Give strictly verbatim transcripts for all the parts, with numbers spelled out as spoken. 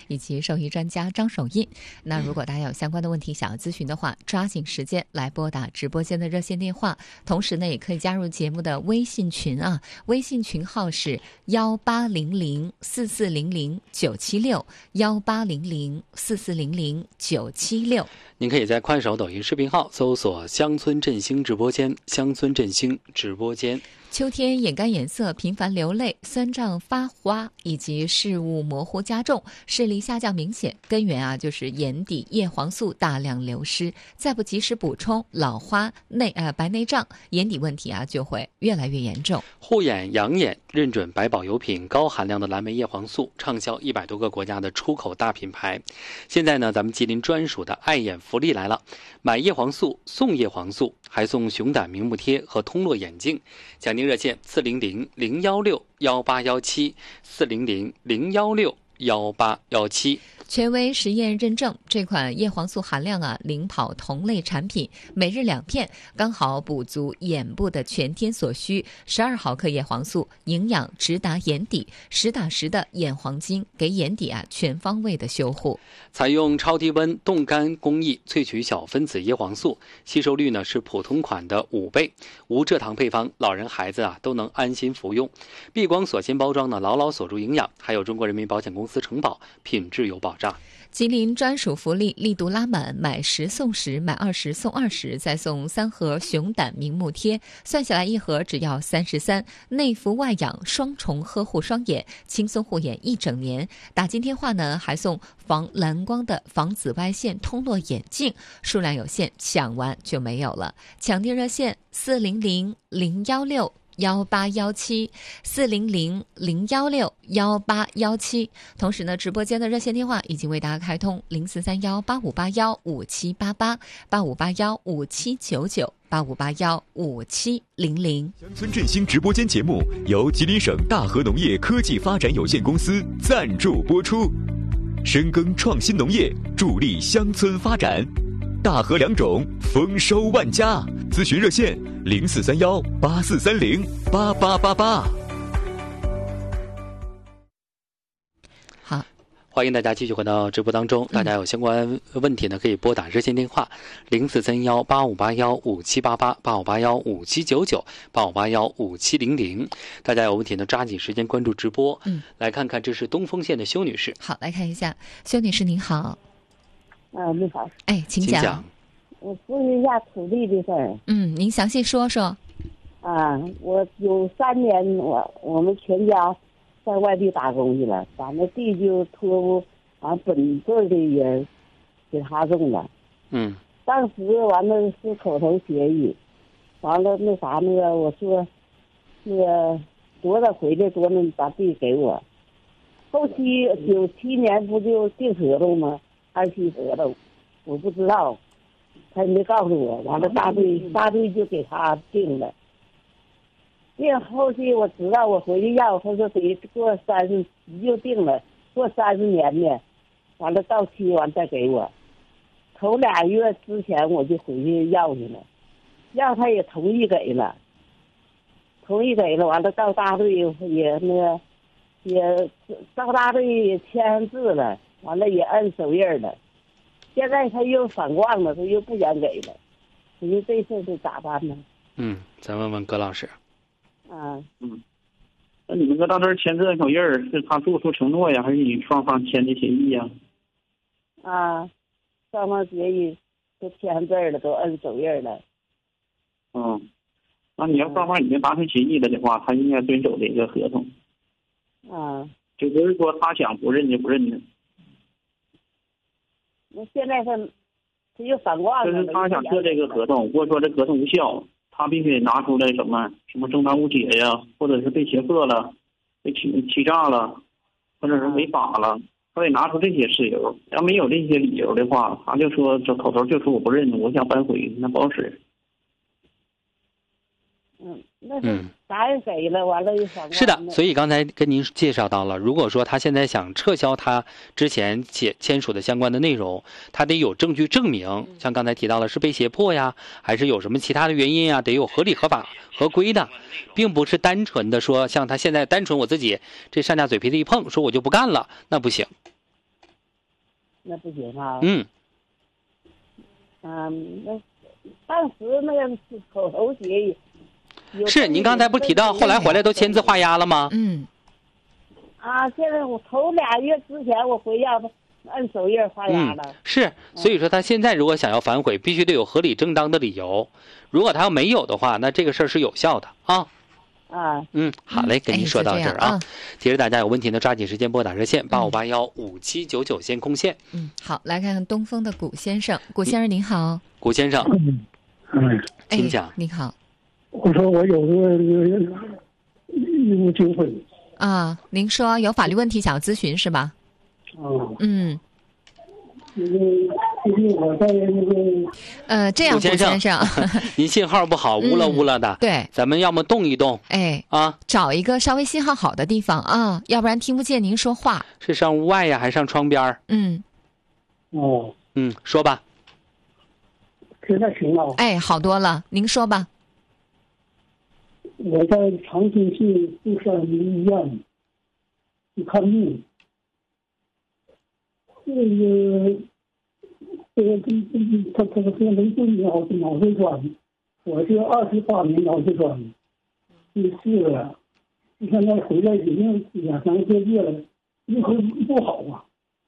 以及兽医专家张守印。那如果大家有相关的问题想要咨询的话，抓紧时间来拨打直播间的热线电话，同时呢也可以加入节目的微信群啊，微信群号是幺八零零四四零零九七六幺八零零四四零零九七六。 您可以在快手、抖音视频号搜索乡村振兴直播间，乡村振兴直播间。 秋天眼干眼涩、频繁流泪、酸胀发花以及视物模糊加重、视力下降明显，根源啊就是眼底叶黄素大量流失，再不及时补充，老花内呃白内障、眼底问题啊就会越来越严重。 护眼养眼认准百宝油品高含量的蓝莓叶黄素，畅销一百多个国家的出口大品牌。现在呢，咱们吉林专属的爱眼福利来了，买叶黄素送叶黄素，还送熊胆明目贴和通络眼镜。讲您热线四零零零幺六幺八幺七四零零零幺六幺八幺七。 权威实验认证，这款叶黄素含量啊领跑同类产品，每日两片，刚好补足眼部的全天所需。十二毫克叶黄素，营养直达眼底，实打实的眼黄金，给眼底啊全方位的修护。 采用超低温冻干工艺萃取小分子叶黄素，吸收率呢是普通款的五倍，无蔗糖配方，老人孩子啊都能安心服用。避光锁芯包装呢，牢牢锁住营养，还有中国人民保险公司承保，品质有保障。 吉林专属福利力度拉满，买十送十，买二十送二十，再送三盒熊胆明目贴，算下来一盒只要三十三，内服外养，双重呵护双眼，轻松护眼一整年。打进电话呢，还送防蓝光的防紫外线通络眼镜，数量有限，抢完就没有了。抢订热线四零零零幺六幺八幺七四零零零幺六幺八幺七。同时呢，直播间的热线电话已经为大家开通零四三幺八五八幺五七八八八五八幺五七九九八五八幺五七零零。 乡村振兴直播间节目由吉林省大和农业科技发展有限公司赞助播出，深耕创新农业，助力乡村发展。大和良种，丰收万家。咨询热线零四三幺八四三零八八八八。 好， 欢迎大家继续回到直播当中。大家有相关问题呢，可以拨打热线电话零四三幺八五八幺五七八八八五八幺五七九九八五八幺五七零零。大家有问题呢，抓紧时间关注直播。嗯，来看看这是东丰县的修女士。 好，来看一下，修女士您好。 啊，你好。 哎，请讲。 请讲。 我咨询一下土地的事儿。 嗯，您详细说说。 啊，我有三年，我我们全家在外地打工去了，把那地就托俺本队的人给他种了。 嗯。 当时完了是口头协议，完了那啥那个我说，那个多少回来多能把地给我。后期九七年不就订合同吗？二期合同，我不知道。他没告诉我，完了大队大队就给他定了。定后期我知道，我回去要，他说得过三十就定了，过三十年呢，完了到期完再给我。头俩月之前我就回去要去了，要他也同意给了，同意给了，完了到大队也那个也到大队也签字了，完了也摁手印了。现在他又反光了，他又不想给了，你说这事得咋办呢？ 嗯，咱问问葛老师。 啊， 嗯，那你们搁到这儿签字手印儿，是他做出承诺呀，还是你双方签的协议呀？ 啊，双方协议都签字了，都摁手印了。 嗯，那你要双方已经达成协议了的话，他应该遵守这个合同。 啊， 就不是说他想不认就不认的。 那现在他他又反光了。 就是他想做这个合同，或者说这合同无效，他必须得拿出来什么什么正当误解呀，或者是被胁迫了、被欺欺诈了，或者是违法了，他得拿出这些事由。要没有这些理由的话，他就说这口头就说我不认，我想反悔，那不好使。 嗯，那是答应给了，完了又反光。 是的，所以刚才跟您介绍到了，如果说他现在想撤销他之前签签署的相关的内容，他得有证据证明，像刚才提到了是被胁迫呀，还是有什么其他的原因呀，得有合理合法合规的，并不是单纯的说像他现在单纯我自己这上下嘴皮子一碰，说我就不干了，那不行。 那不行啊。 嗯。 嗯，那当时那个是口头协议。 是，您刚才不提到后来回来都签字画押了吗？ 嗯。 啊，现在我头俩月之前我回家按手印画押了。 嗯，是，所以说他现在如果想要反悔，必须得有合理正当的理由。如果他要没有的话，那这个事儿是有效的啊。 啊， 嗯，好嘞，跟您说到这儿啊。其实大家有问题呢，抓紧时间拨打热线八五八幺五七九九先空线。 嗯，好，来看看东风的古先生，古先生您好。 古先生， 嗯， 请讲。 您好。 我说我有个义务纠纷。 啊，您说有法律问题想要咨询是吧？ 哦。 嗯。 那个，就是我在那个。 呃，这样，古先生， 您信号不好，乌了乌了的。 对。 咱们要么动一动。 哎。 啊。 找一个稍微信号好的地方啊，要不然听不见您说话。 是上屋外呀，还是上窗边？ 嗯。 哦。 嗯，说吧。 现在行了。 哎，好多了，您说吧。 我在长春市富山医院去看病，这个这个这他他说能动脑脑血栓，我是二十八年脑血栓，去世了，现在回来已经两三个月了，愈合不好啊。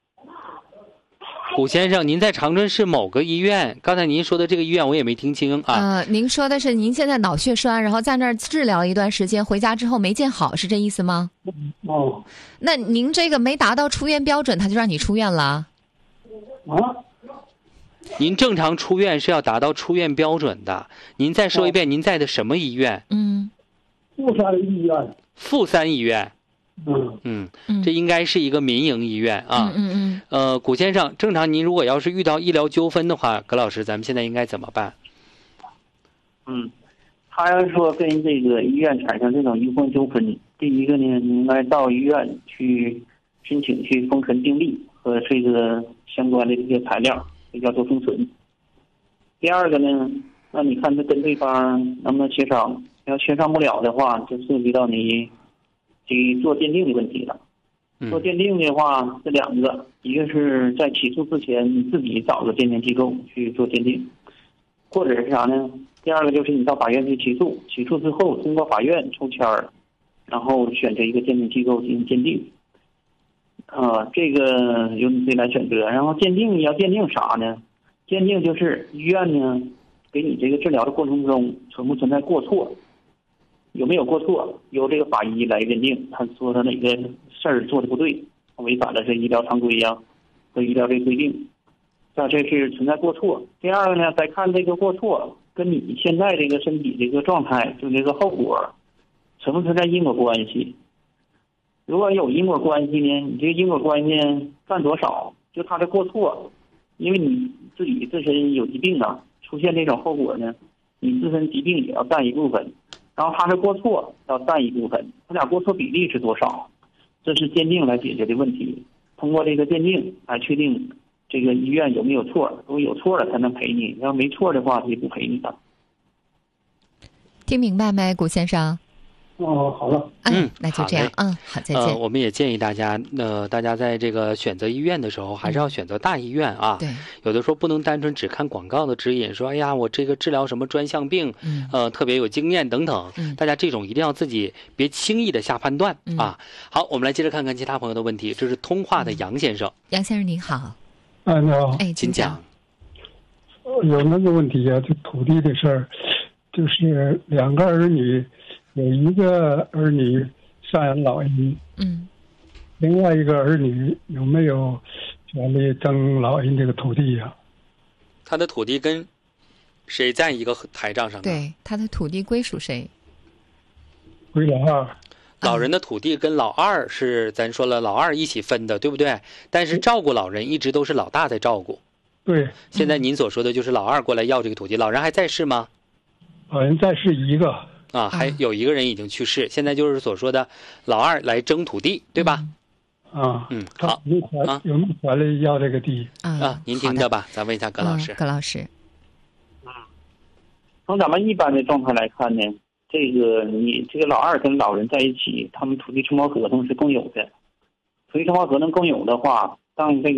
古先生，您在长春市某个医院，刚才您说的这个医院我也没听清啊。 呃，您说的是您现在脑血栓，然后在那儿治疗了一段时间，回家之后没见好，是这意思吗？ 哦。 那您这个没达到出院标准，他就让你出院了？ 啊？ 您正常出院是要达到出院标准的。您再说一遍，您在的什么医院？ 嗯。 富山医院。 富山医院。 嗯嗯，这应该是一个民营医院啊。 嗯嗯嗯。 呃，古先生，正常您如果要是遇到医疗纠纷的话，葛老师，咱们现在应该怎么办？ 嗯，他要是说跟这个医院产生这种医患纠纷，第一个呢，你应该到医院去申请去封存病历和这个相关的这些材料，这叫做封存。第二个呢，那你看他跟对方能不能协商，要协商不了的话，就涉及到你去做鉴定的问题了。做鉴定的话，这两个，一个是在起诉之前你自己找个鉴定机构去做鉴定，或者是啥呢？第二个就是你到法院去起诉，起诉之后通过法院抽签儿，然后选择一个鉴定机构进行鉴定。啊，这个由你自己来选择。然后鉴定你要鉴定啥呢？鉴定就是医院呢给你这个治疗的过程中存不存在过错。有没有过错，由这个法医来认定，他说他哪个事儿做的不对，违反了这医疗常规呀和医疗这规定，那这是存在过错。第二个呢，再看这个过错跟你现在这个身体这个状态，就这个后果存不存在因果关系。如果有因果关系呢，你这个因果关系占多少，就他的过错，因为你自己自身有疾病啊，出现这种后果呢，你自身疾病也要占一部分，然后他的过错要占一部分，他俩过错比例是多少？这是鉴定来解决的问题。通过这个鉴定来确定这个医院有没有错，如果有错了才能赔你，要没错的话他就不赔你的。 听明白没，古先生？ 哦，好了。 嗯，那就这样。嗯，好，再见。 呃，我们也建议大家，呃，大家在这个选择医院的时候，还是要选择大医院啊。 对。 有的时候不能单纯只看广告的指引，说，哎呀，我这个治疗什么专项病， 嗯、 呃，特别有经验等等。 嗯。 大家这种一定要自己别轻易的下判断、 嗯、 啊。好，我们来接着看看其他朋友的问题。这是通话的杨先生。 嗯、杨先生您好。 哎，你好。 哎， 请讲。 有那个问题啊，就土地的事儿，就是两个儿女。有一个儿女赡养老人， 嗯， 另外一个儿女有没有权利争老人这个土地呀、啊？ 他的土地跟谁在一个台账上？ 对，他的土地归属谁？ 归老二。 老人的土地跟老二是咱说了，老二一起分的，对不对？但是照顾老人一直都是老大在照顾。 对。 现在您所说的就是老二过来要这个土地，老人还在世吗？ 老人在世一个。 啊，还有一个人已经去世，现在就是所说的老二来争土地，对吧？ 啊， 嗯，好啊，有没有权利要这个地啊？您听着吧，咱问一下葛老师。 葛老师， 嗯，从咱们一般的状态来看呢，这个你这个老二跟老人在一起，他们土地承包合同是共有的，土地承包合同共有的话，当这个。